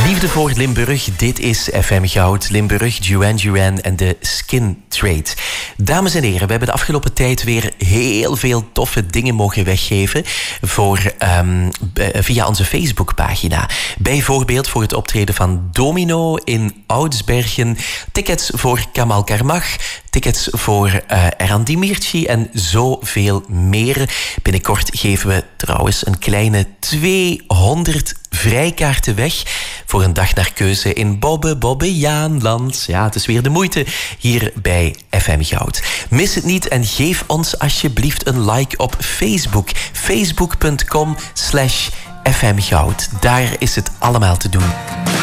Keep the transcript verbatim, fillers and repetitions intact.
Liefde voor Limburg, dit is F M Goud. Limburg, Duran Duran en de Skin Trade. Dames en heren, we hebben de afgelopen tijd weer heel veel toffe dingen mogen weggeven voor, um, via onze Facebookpagina. Bijvoorbeeld voor het optreden van Domino in Oudsbergen, tickets voor Kamal Karmach, tickets voor uh, Eran Dimirci en zoveel meer. Binnenkort geven we trouwens een kleine tweehonderd vrijkaarten weg voor een dag naar keuze in Bobbe Bobbejaanland. Ja, het is weer de moeite hier bij F M Goud. Mis het niet en geef ons alsjeblieft een like op Facebook. Facebook punt com slash F M Goud. Daar is het allemaal te doen.